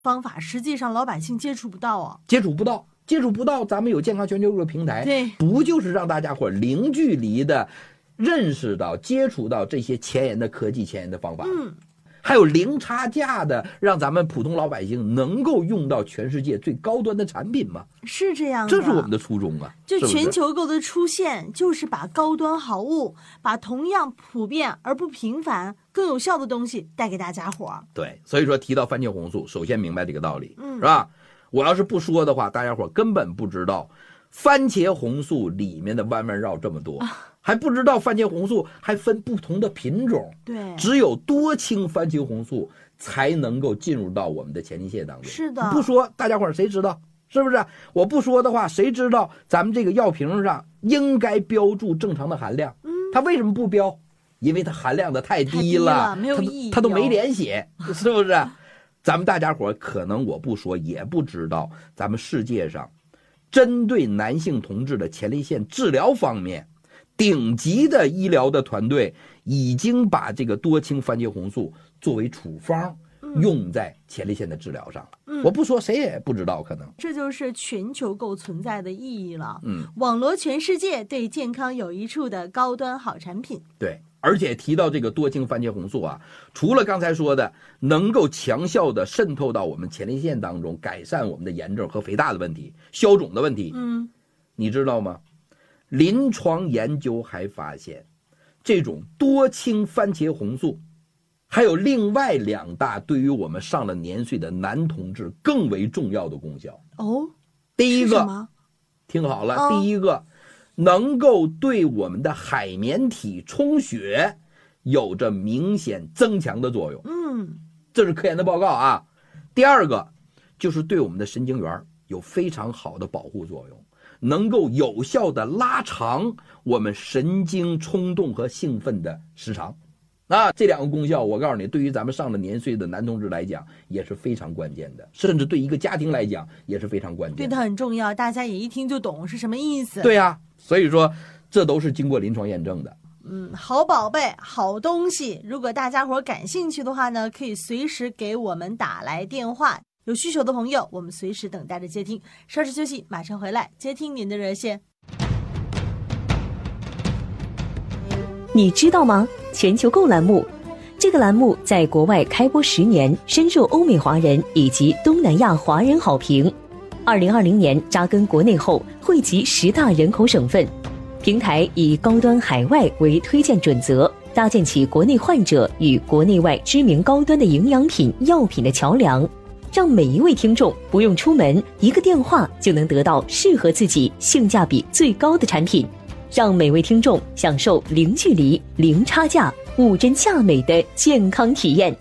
方法，实际上老百姓接触不到啊， 接触不到，咱们有健康全球购平台， 对， 不就是让大家伙零距离的认识到、接触到这些前沿的科技、前沿的方法？还有零差价的，让咱们普通老百姓能够用到全世界最高端的产品吗？ 是这样的， 这是我们的初衷啊！ 就全球购的出现，就是把高端好物，把同样普遍而不平凡、更有效的东西带给大家伙。 对，所以说提到番茄红素，首先明白这个道理，是吧？我要是不说的话，大家伙根本不知道番茄红素里面的弯弯绕这么多。还不知道番茄红素还分不同的品种， 对， 只有多氢番茄红素才能够进入到我们的前列腺当中。 是的， 不说大家伙谁知道？是不是？我不说的话，谁知道咱们这个药瓶上应该标注正常的含量？它为什么不标？因为它含量的太低了， 没有意义， 它都没脸写，是不是？咱们大家伙可能我不说也不知道，咱们世界上针对男性同志的前列腺治疗方面，顶级的医疗的团队已经把这个多氢番茄红素作为处方用在前列腺的治疗上了。我不说谁也不知道，可能这就是全球购存在的意义了。网罗全世界对健康有益处的高端好产品。 对，而且提到这个多氢番茄红素啊，除了刚才说的能够强效的渗透到我们前列腺当中，改善我们的炎症和肥大的问题、消肿的问题，你知道吗？临床研究还发现，这种多氢番茄红素还有另外2大对于我们上了年岁的男同志更为重要的功效。第一个，听好了，第一个能够对我们的海绵体充血有着明显增强的作用。这是科研的报告啊。第二个就是对我们的神经元有非常好的保护作用，能够有效的拉长我们神经冲动和兴奋的时长。这2个功效我告诉你，对于咱们上了年岁的男同志来讲也是非常关键的，甚至对一个家庭来讲也是非常关键的。 对，它很重要，大家也一听就懂是什么意思。 对呀，所以说这都是经过临床验证的。 好宝贝，好东西。如果大家伙感兴趣的话呢，可以随时给我们打来电话，有需求的朋友我们随时等待着接听。稍事休息，马上回来接听您的热线。 你知道吗？全球购栏目，这个栏目在国外开播10年，深受欧美华人以及东南亚华人好评。2020年扎根国内后，汇集10大人口省份，平台以高端海外为推荐准则，搭建起国内患者与国内外知名高端的营养品、药品的桥梁，让每一位听众不用出门，一个电话就能得到适合自己、性价比最高的产品，让每位听众享受零距离、零差价、物真价美的健康体验。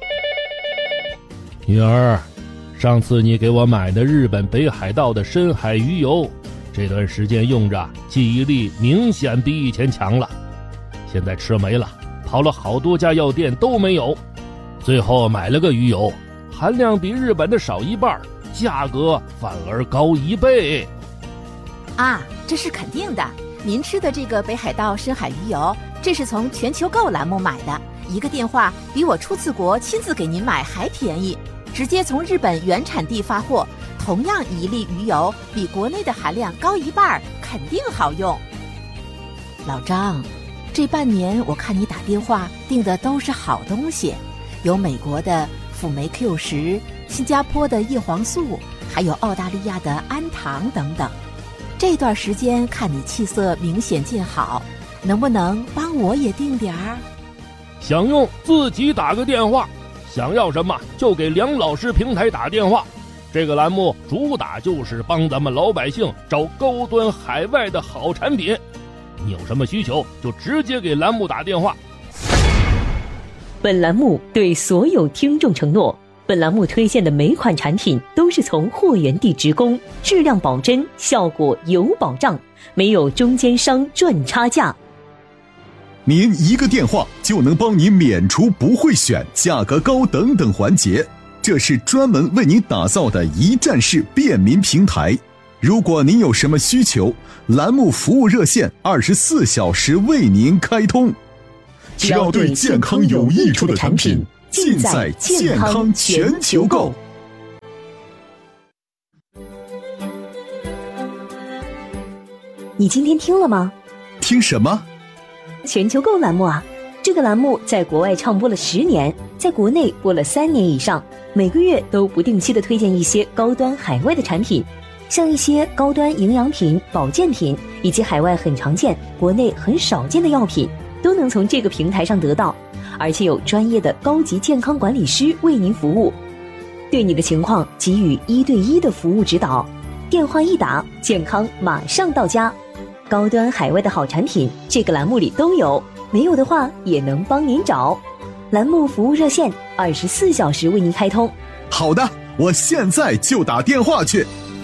女儿，上次你给我买的日本北海道的深海鱼油，这段时间用着记忆力明显比以前强了，现在吃没了，跑了好多家药店都没有，最后买了个鱼油，含量比日本的少1半，价格反而高1倍。 这是肯定的。您吃的这个北海道深海鱼油，这是从全球购栏目买的，一个电话比我出次国亲自给您买还便宜，直接从日本原产地发货，同样1粒鱼油比国内的含量高1半，肯定好用。老张，这半年我看你打电话订的都是好东西，有美国的辅酶 Q10，新加坡的叶黄素，还有澳大利亚的氨糖等等。这段时间看你气色明显见好，能不能帮我也订点儿？ 想用自己打个电话，想要什么就给梁老师平台打电话。这个栏目主打就是帮咱们老百姓找高端海外的好产品，你有什么需求就直接给栏目打电话。 本栏目对所有听众承诺，本栏目推荐的每款产品都是从货源地直供，质量保真，效果有保障，没有中间商赚差价。 您一个电话就能帮你免除不会选、价格高等等环节，这是专门为您打造的一站式便民平台。如果您有什么需求，栏目服务热线24小时为您开通。只要对健康有益处的产品，尽在健康全球购。 你今天听了吗？ 听什么？ 全球购栏目啊，这个栏目在国外畅播了10年，在国内播了3年以上，每个月都不定期的推荐一些高端海外的产品，像一些高端营养品、保健品，以及海外很常见、国内很少见的药品，都能从这个平台上得到，而且有专业的高级健康管理师为您服务，对你的情况给予1对1的服务指导，电话一打，健康马上到家。高端海外的好产品，这个栏目里都有，没有的话也能帮您找。栏目服务热线24小时为您开通。 好的，我现在就打电话去。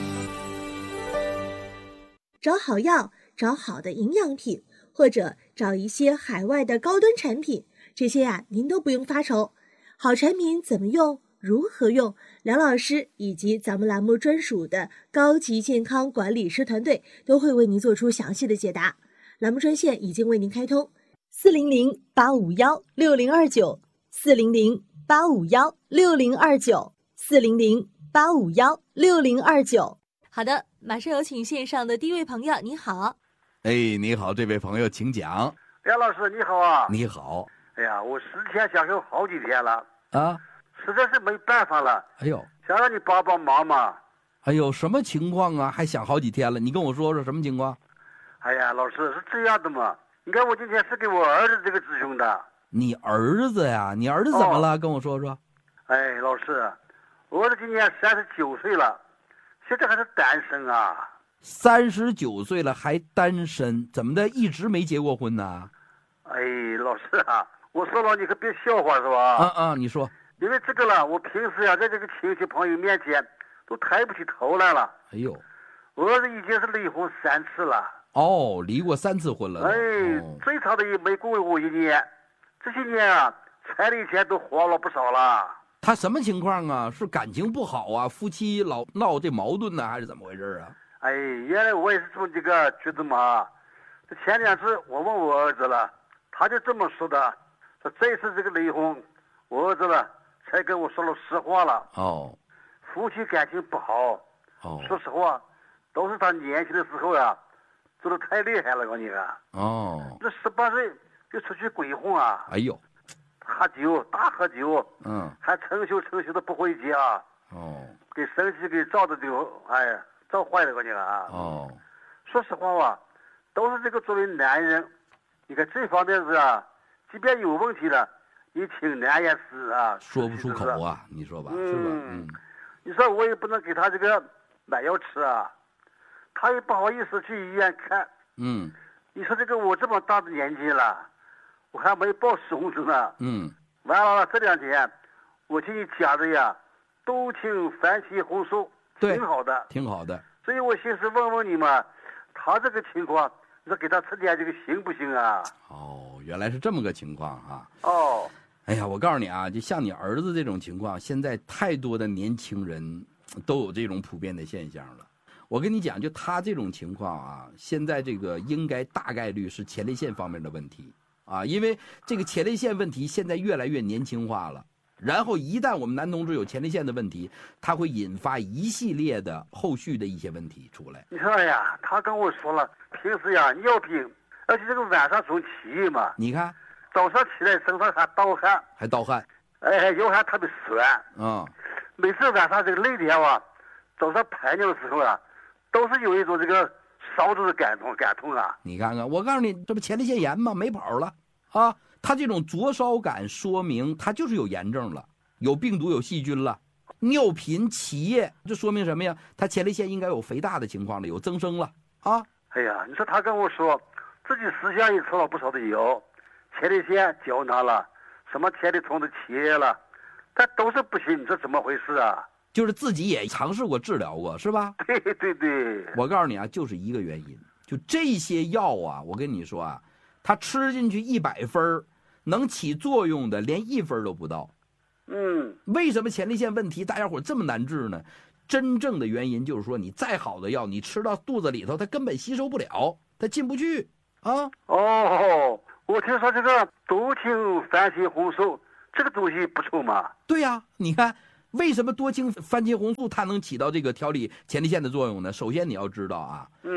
找好药，找好的营养品，或者找一些海外的高端产品，这些呀，您都不用发愁。好产品怎么用？如何用？梁老师以及咱们栏目专属的高级健康管理师团队都会为您做出详细的解答。栏目专线已经为您开通，400-851-6029，400-851-6029。好的，马上有请线上的第一位朋友，你好。 哎，你好，这位朋友，请讲。 梁老师你好啊。 你好。 哎呀，我思前想后好几天了啊， 实在是没办法了。 哎呦， 想让你帮帮忙嘛。 哎呦，什么情况啊？还想好几天了？你跟我说说什么情况？ 哎呀，老师是这样的嘛，你看我今天是给我儿子这个咨询的。 你儿子呀？你儿子怎么了？跟我说说。 哎，老师，我儿子今年39岁了，现在还是单身啊。 39岁了还单身，怎么的？一直没结过婚呢？ 哎，老师啊，我说了你可别笑话是吧？ 你说。 因为这个了，我平时呀，在这个亲戚朋友面前都抬不起头来了。 哎呦， 我儿子已经是离婚3次了。 哦，离过3次婚了。 哎，最长的也没过1年，这些年啊，彩礼钱都花了不少了。 他什么情况啊？是感情不好啊？夫妻老闹这矛盾呢，还是怎么回事啊？ 哎，原来我也是从这个觉得嘛，这前2次我问我儿子了，他就这么说的，说这次这个离婚，我儿子了才跟我说了实话了。 哦， 夫妻感情不好。 哦， 说实话，都是他年轻的时候呀，做的太厉害了，我你看。 哦， 这18岁就出去鬼混啊！ 哎呦， 喝酒，大喝酒，还成宿的不回家。 哦， 给生气给照的就，哎呀，照坏了，我你看啊。 哦， 说实话吧，都是这个作为男人，你看这方面是啊，即便有问题了，你挺难言是啊， 说不出口啊，你说吧，是吧？ 你说我也不能给他这个买药吃啊，他也不好意思去医院看。你说这个我这么大的年纪了，我还没报10岁呢。完了这2天，我听你讲的呀，都挺番茄红素，挺好的， 挺好的。 所以我寻思问问你嘛，他这个情况，你说给他吃点这个行不行啊？ 哦，原来是这么个情况啊。 哦。 哎呀，我告诉你啊，就像你儿子这种情况，现在太多的年轻人都有这种普遍的现象了。我跟你讲，就他这种情况啊，现在这个应该大概率是前列腺方面的问题啊，因为这个前列腺问题现在越来越年轻化了。然后一旦我们男同志有前列腺的问题，它会引发一系列的后续的一些问题出来。 你说呀，他跟我说了，平时呀尿频，而且这个晚上总起夜嘛。 你看。 早上起来身上还盗汗，哎，腰还特别酸。每次晚上这个累点啊，早上排尿的时候啊，都是有一种这个烧着的感痛啊。 你看看，我告诉你，这不前列腺炎吗？没跑了啊！他这种灼烧感说明他就是有炎症了，有病毒有细菌了。尿频起夜，这说明什么呀？他前列腺应该有肥大的情况了，有增生了啊！ 哎呀，你说他跟我说，自己私下也吃了不少的药。前列腺胶囊了，什么前列腺的起夜了，但都是不行，你这怎么回事啊？ 就是自己也尝试过治疗过，是吧？ 对。 我告诉你啊，就是一个原因，就这些药啊，我跟你说啊，它吃进去100分，能起作用的连1分都不到。为什么前列腺问题大家伙这么难治呢？真正的原因就是说，你再好的药，你吃到肚子里头，它根本吸收不了，它进不去啊。 哦。我听说这个多氢番茄红素这个东西不错嘛？ 对呀，你看为什么多氢番茄红素它能起到这个调理前列腺的作用呢？首先你要知道啊，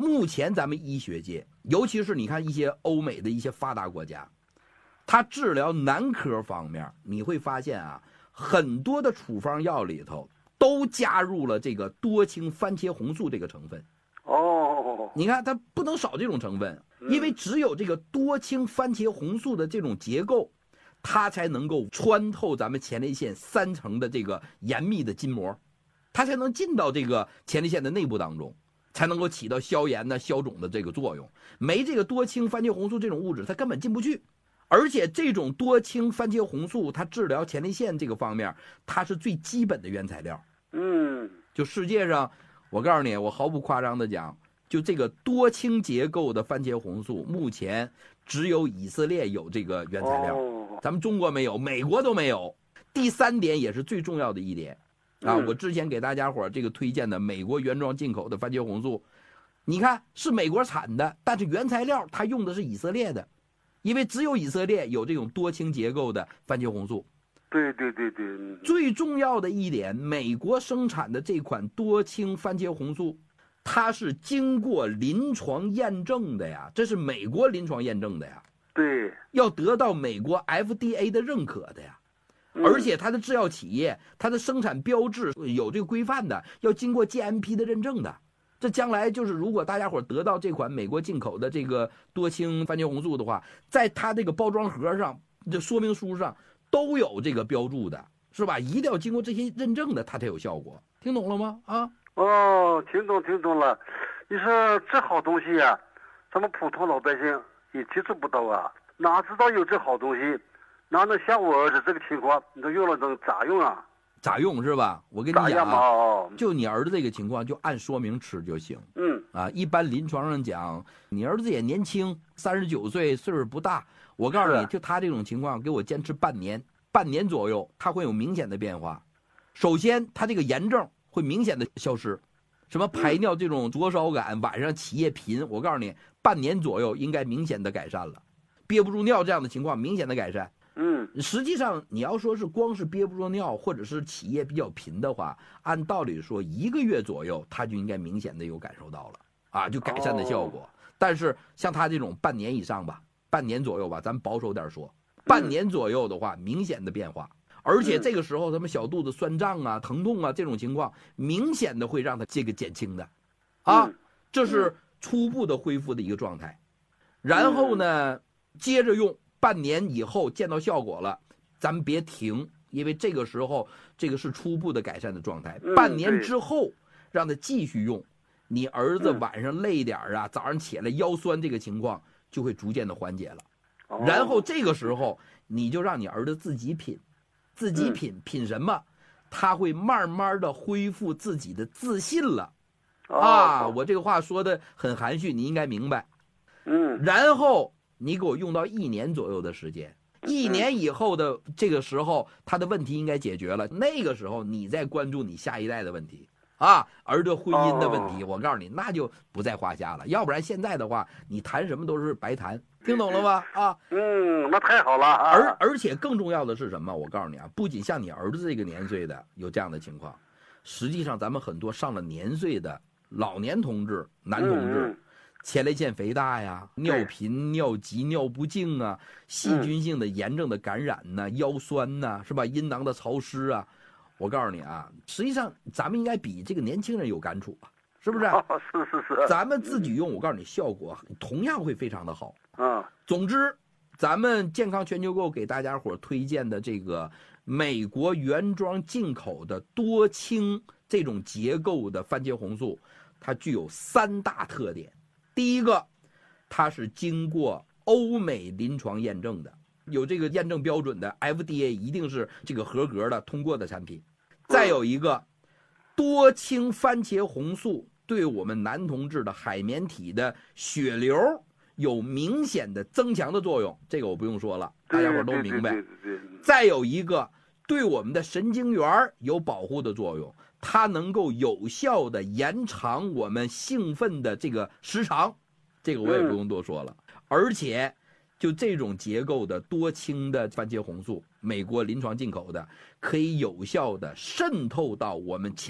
目前咱们医学界，尤其是你看一些欧美的一些发达国家，它治疗男科方面，你会发现啊，很多的处方药里头都加入了这个多氢番茄红素这个成分。你看它不能少这种成分，因为只有这个多氢番茄红素的这种结构，它才能够穿透咱们前列腺3层的这个严密的筋膜，它才能进到这个前列腺的内部当中，才能够起到消炎呢、消肿的这个作用。没这个多氢番茄红素这种物质，它根本进不去。而且这种多氢番茄红素，它治疗前列腺这个方面，它是最基本的原材料。就世界上，我告诉你，我毫不夸张的讲，就这个多氢结构的番茄红素，目前只有以色列有这个原材料，咱们中国没有，美国都没有。第3点也是最重要的一点啊，我之前给大家伙这个推荐的美国原装进口的番茄红素，你看是美国产的，但是原材料它用的是以色列的，因为只有以色列有这种多氢结构的番茄红素。 对。 最重要的一点，美国生产的这款多氢番茄红素，它是经过临床验证的呀，这是美国临床验证的呀。 对， 要得到美国 FDA 的认可的呀。而且它的制药企业，它的生产标志有这个规范的，要经过 GMP 的认证的。这将来就是如果大家伙得到这款美国进口的这个多氢番茄红素的话，在它这个包装盒上、这说明书上都有这个标注的，是吧？一定要经过这些认证的，它才有效果。听懂了吗？啊？ 听懂了。你说这好东西呀，咱们普通老百姓也接触不到啊，哪知道有这好东西？哪能像我儿子这个情况，你都用了能咋用啊？ 咋用是吧？我跟你讲啊，就你儿子这个情况，就按说明吃就行。一般临床上讲，你儿子也年轻，39岁，岁数不大。我告诉你，就他这种情况，给我坚持半年左右，他会有明显的变化。首先，他这个炎症会明显的消失，什么排尿这种灼烧感，晚上起夜频，我告诉你，半年左右应该明显的改善了。憋不住尿这样的情况明显的改善。实际上你要说是光是憋不住尿或者是起夜比较频的话，按道理说1个月左右他就应该明显的有感受到了啊，就改善的效果。但是像他这种半年以上吧，半年左右吧，咱们保守点说，半年左右的话明显的变化，而且这个时候咱们小肚子酸胀啊、疼痛啊这种情况明显的会让他这个减轻的啊，这是初步的恢复的一个状态。然后呢接着用，半年以后见到效果了，咱们别停，因为这个时候这个是初步的改善的状态。半年之后让他继续用，你儿子晚上累点啊，早上起来腰酸这个情况就会逐渐的缓解了。然后这个时候你就让你儿子自己品品什么，他会慢慢的恢复自己的自信了。我这个话说的很含蓄，你应该明白。然后你给我用到1年左右的时间，1年以后的这个时候，他的问题应该解决了。那个时候你再关注你下一代的问题啊，儿子婚姻的问题，我告诉你，那就不在话下了。要不然现在的话，你谈什么都是白谈，听懂了吗？啊， 那太好了啊。 而且更重要的是什么？我告诉你啊，不仅像你儿子这个年岁的有这样的情况，实际上咱们很多上了年岁的老年同志、男同志。前列腺肥大呀、尿频、尿急、尿不尽啊，细菌性的炎症的感染呐、腰酸呐，是吧？阴囊的潮湿啊，我告诉你啊，实际上咱们应该比这个年轻人有感触啊，是不是？ 是。 咱们自己用，我告诉你，效果同样会非常的好。总之，咱们健康全球购给大家伙推荐的这个美国原装进口的多氢这种结构的番茄红素，它具有3大特点。第一个，它是经过欧美临床验证的，有这个验证标准的 FDA 一定是这个合格的通过的产品。再有一个，多氢番茄红素对我们男同志的海绵体的血流有明显的增强的作用，这个我不用说了，大家伙都明白。再有一个，对我们的神经元有保护的作用，它能够有效的延长我们兴奋的这个时长，这个我也不用多说了。而且就这种结构的多氢的番茄红素，美国临床进口的，可以有效的渗透到我们